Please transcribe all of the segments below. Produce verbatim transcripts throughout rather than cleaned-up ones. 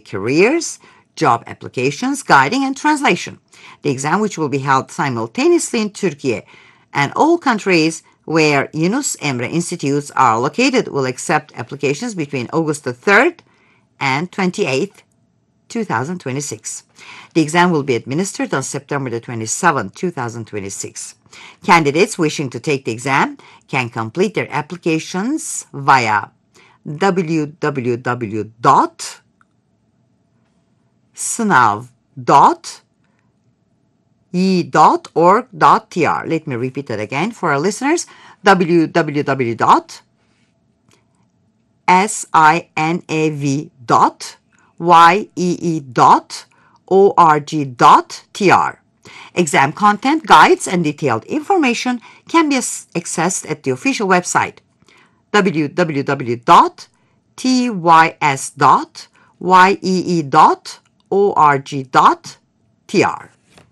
careers, job applications, guiding, and translation. The exam, which will be held simultaneously in Turkey and all countries where Yunus Emre Institutes are located, will accept applications between August the third and twenty-eighth, two thousand twenty-six. The exam will be administered on September the twenty-seventh, two thousand twenty-six. Candidates wishing to take the exam can complete their applications via w w w dot sınav dot y dot org dot t r. Let me repeat that again for our listeners. w w w dot sınav dot y dot org dot t r. Exam content, guides, and detailed information can be accessed at the official website w w w dot t y s dot y e e dot org dot t r.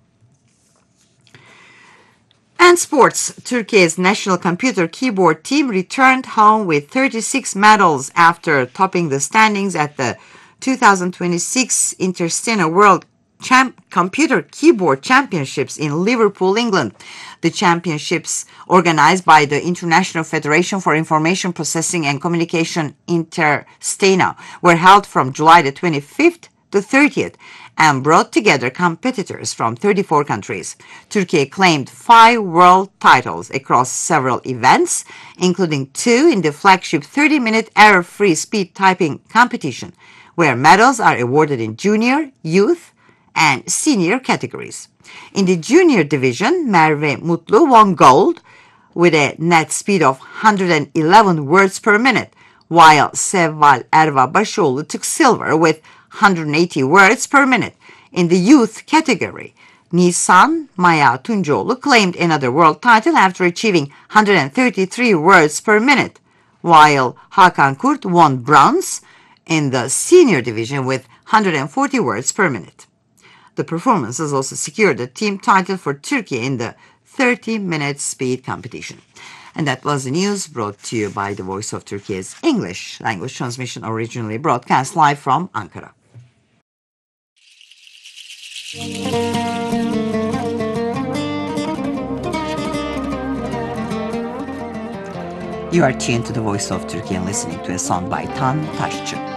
And sports. Turkey's national computer keyboard team returned home with thirty-six medals after topping the standings at the two thousand twenty-six Interstena World Champ- Computer Keyboard Championships in Liverpool, England. The championships, organized by the International Federation for Information Processing and Communication, Interstena, were held from July the twenty-fifth to thirtieth and brought together competitors from thirty-four countries. Turkey claimed five world titles across several events, including two in the flagship thirty-minute error-free speed typing competition, where medals are awarded in junior, youth, and senior categories. In the junior division, Merve Mutlu won gold with a net speed of one hundred eleven words per minute, while Sevval Erva Başoğlu took silver with one hundred eighty words per minute. In the youth category, Nisan Maya Tuncoğlu claimed another world title after achieving one hundred thirty-three words per minute, while Hakan Kurt won bronze in the senior division with one hundred forty words per minute. The performances also secured the team title for Turkey in the thirty-minute speed competition. And that was the news brought to you by the Voice of Turkey's English language transmission, originally broadcast live from Ankara. You are tuned to the Voice of Turkey and listening to a song by Tan Taşçı.